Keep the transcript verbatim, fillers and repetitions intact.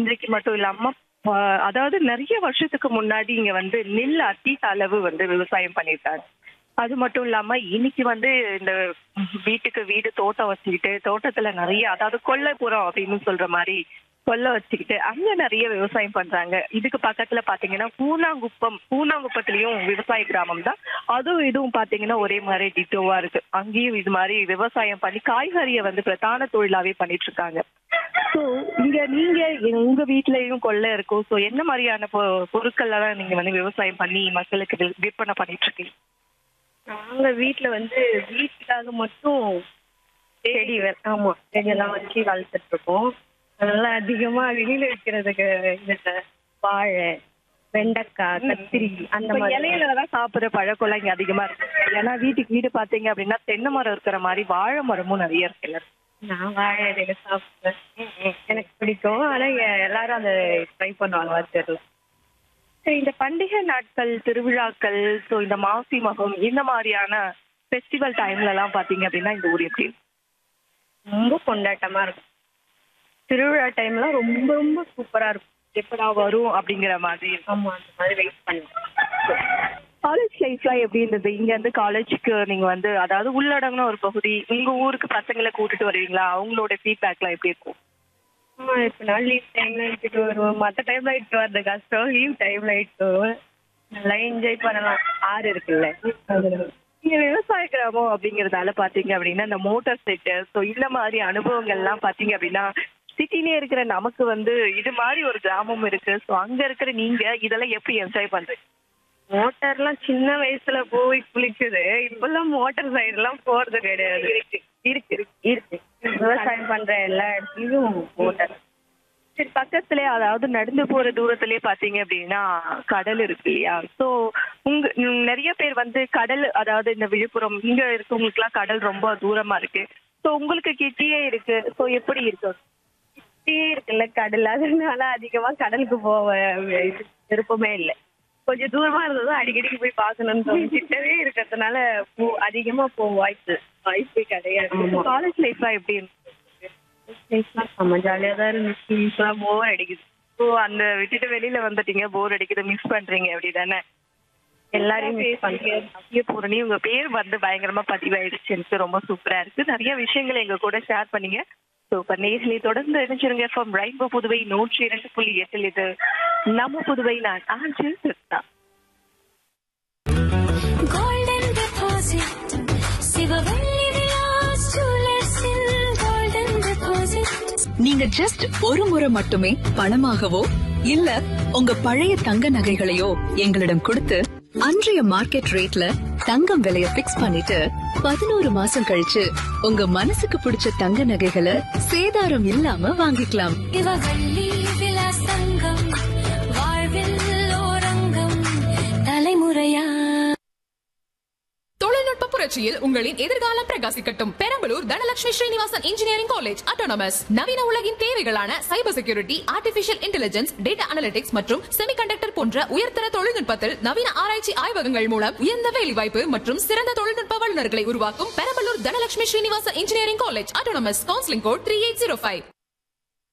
இன்றைக்கு மட்டும் இல்லாம ஆ, அதாவது நிறைய வருஷத்துக்கு முன்னாடி இங்க வந்து நெல் அதிக அளவு வந்து விவசாயம் பண்ணியிருக்காங்க. அது மட்டும் இல்லாம இன்னைக்கு வந்து இந்த வீட்டுக்கு வீடு தோட்டம் வச்சுக்கிட்டு தோட்டத்துல நிறைய அதாவது கொல்லைப்புறம் அப்படின்னு சொல்ற மாதிரி கொல்லை வச்சுக்கிட்டு அங்க நிறைய விவசாயம் பண்றாங்க. இதுக்கு பக்கத்துல பாத்தீங்கன்னா பூனாங்குப்பம் பூனாங்குப்பத்திலயும் விவசாய கிராமம் தான். அதுவும் இதுவும் பாத்தீங்கன்னா ஒரே மாதிரி டிட்டோவா இருக்கு. அங்கேயும் இது மாதிரி விவசாயம் பண்ணி காய்கறியை வந்து பிரதான தொழிலாவே பண்ணிட்டு இருக்காங்க. சோ இங்க நீங்க எங்க- உங்க வீட்லயும் கொல்லை இருக்கும். சோ என்ன மாதிரியான பொ- பொருட்கள் எல்லாம் நீங்க வந்து விவசாயம் பண்ணி மக்களுக்கு வி- விற்பனை பண்ணிட்டு இருக்கீங்க? நாங்க வீட்ல வந்து வீட்டுக்காக மட்டும் செடி வே- ஆமா செடியெல்லாம் வச்சு வளர்த்துட்டு இருக்கோம். அதனால அதிகமா வெளியில விற்கிறதுக்கு இந்த வாழை, வெண்டைக்காய், கத்திரி அந்த இப்ப மாதிரி இலையிலதான் சாப்பிடுற பழக்கம்லாம் இங்க அதிகமா இருக்கு. ஏன்னா வீட்டுக்கு வீடு பாத்தீங்க அப்படின்னா தென்னை மரம் இருக்கிற மாதிரி வாழை மரமும் நிறைய இருக்குல்ல. நான் வாழை இலையில சாப்பிடுவேன். எனக்கு பிடிக்கும். ஆனா எ- எல்லாரும் அதை ட்ரை பண்ணுவாங்க தெரியல. சரி, இந்த பண்டிகை நாட்கள் திருவிழாக்கள் சோ இந்த மாசி மகம் இந்த மாதிரியான ஃபெஸ்டிவல் டைம்ல எல்லாம் பாத்தீங்க அப்படின்னா இந்த ஊர் எப்படி இருக்கும்? ரொம்ப கொண்டாட்டமா இருக்கும். திருவிழா டைம்ல ரொம்ப ரொம்ப சூப்பரா இருக்கும். எப்படா வரும் அப்படிங்கிற மாதிரி இருக்கும். ஆமா அந்த மாதிரி வெயிட் பண்ணுவேன். காலேஜ் லைஃப்லாம் எப்படி இருந்தது? இங்க இருந்து காலேஜுக்கு நீங்க வந்து அதாவது உள்ளடங்கின ஒரு பகுதி உங்க ஊருக்கு பசங்களை கூட்டிட்டு வருவீங்களா? அவங்களோட ஃபீட்பேக்லாம் எப்படி இருக்கும்? ஆமா இப்ப நான் லீவ் டைம்ல இட்டுட்டு வருவோம். மத்த டைம்ல இட்டு வர்றது கஷ்டம். லீவ் டைம்ல இட்டு வருவேன். நல்லா என்ஜாய் பண்ணலாம். ஆறு இருக்குல்ல அதுல. இங்க விவசாய கிராமம் அப்படிங்கறதால பாத்தீங்க அப்படின்னா இந்த மோட்டார் செட் சோ இந்த மாதிரி அனுபவங்கள்லாம் பாத்தீங்க அப்படின்னா சிட்டிலே இருக்கிற நமக்கு வந்து இது மாதிரி ஒரு கிராமம் இருக்கு. சோ அங்க இருக்கிற நீங்க இதெல்லாம் எப்படி என்ஜாய் பண்றீங்க? மோட்டார்லாம் சின்ன வயசுல போய் குளிக்குது. இப்பெல்லாம் மோட்டார் சைடு எல்லாம் போறது கிடையாது. இருக்கு இருக்கு இருக்கு விவசாயம் பண்ற எல்லா இடத்துலயும் மோட்டார். சரி, பக்கத்துல அதாவது நடந்து போற தூரத்திலே பாத்தீங்க அப்படின்னா கடல் இருக்கு இல்லையா? சோ உங்க உம், நிறைய பேர் வந்து கடல் அதாவது இந்த விழுப்புரம் இங்க இருக்கவங்களுக்கு எல்லாம் கடல் ரொம்ப தூரமா இருக்கு. சோ உங்களுக்கு கிட்டயே இருக்கு. சோ எப்படி இருக்கு? சுத்தியே இருக்குல்ல கடல். அதனால அதிகமா கடலுக்கு போக இது விருப்பமே இல்லை. கொஞ்சம் தூரமா இருந்ததும் அடிக்கடிக்கு போய் பார்க்கணும்னு தோணும். கிட்டவே இருக்கிறதுனால போ அதிகமா போக வாய்ப்பு வாய்ப்பே கிடையாது. காலேஜ் லைஃப்லாம் எப்படி இருக்கு? செம்ம ஜாலியா தான் இருந்துச்சு. இப்பெல்லாம் போர் அடிக்குது. ஸோ அந்த விட்டுட்டு வெளியில வந்துட்டீங்க, போர் அடிக்குது, மிஸ் பண்றீங்க அப்படிதானே? எல்லாரையும் miss பண்றேன். நிறைய பூரணி உங்க பேர் வந்து பயங்கரமா பதிவாயிடுச்சு. எனக்கு ரொம்ப சூப்பரா இருக்கு. நிறைய விஷயங்களை எங்க கூட ஷேர் பண்ணீங்க. சூப்பர். நேர்களை தொடர்ந்து இணைச்சிருங்க. ஃப்ரம் ரெயின்போ புதுவை நூற்றி இரண்டு புள்ளி எட்டில் இது நம்ம புதுவை. நான் ஆஞ்சு Krishna. Golden deposit, சிவவெள்ளி Vilas ஜுவல்லர்ஸில் golden deposit. நீங்க ஜஸ்ட் ஒரு முறை மட்டுமே பணமாகவோ இல்ல உங்க பழைய தங்க நகைகளையோ எங்களிடம் கொடுத்து அன்றைய மார்க்கெட் ரேட்ல தங்கம் விலைய பிக்ஸ் பண்ணிட்டு பதினோரு மாசம் கழிச்சு உங்க மனசுக்கு பிடிச்ச தங்க நகைகளை சேதாரம் இல்லாம வாங்கிக்கலாம். சிவவெள்ளி விலாஸ் தங்கம், வாழ்வில் ஓரங்கம், தலைமுறையா. தொழில்நுட்ப புரட்சியில் உங்களின் எதிர்காலம் பிரகாசிக்கட்டும். Perambalur Dhanalakshmi Srinivasan engineering college autonomous நவீன உலகின் தேவைகளான cyber security, artificial intelligence, data analytics மற்றும் செமிகண்டக்டர் போன்ற உயர்தர தொழில்நுட்பத்தில் நவீன ஆராய்ச்சி ஆய்வகங்கள் மூலம் உயர்ந்த வேலைவாய்ப்பு மற்றும் சிறந்த தொழில்நுட்ப வல்லுநர்களை உருவாக்கும் Perambalur Dhanalakshmi Srinivasan engineering college autonomous. Counselling code three eight zero five.